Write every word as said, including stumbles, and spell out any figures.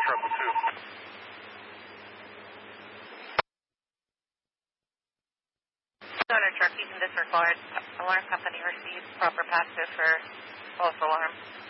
Triple Two. Owner truck using this required. Alarm company receives proper passive for false alarm.